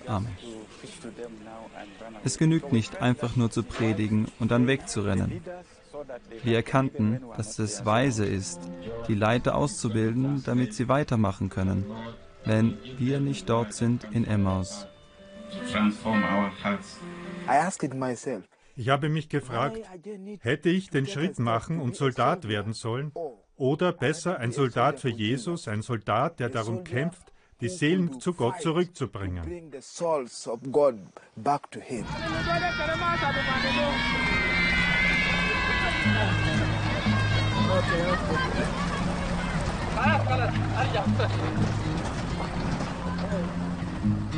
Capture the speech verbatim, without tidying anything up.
Amen. Es genügt nicht, einfach nur zu predigen und dann wegzurennen. Wir erkannten, dass es weise ist, die Leiter auszubilden, damit sie weitermachen können, wenn wir nicht dort sind in Emmaus. Ich habe mich gefragt, hätte ich den Schritt machen und Soldat werden sollen? Oder besser ein Soldat für Jesus, ein Soldat, der darum kämpft, die Seelen zu Gott zurückzubringen?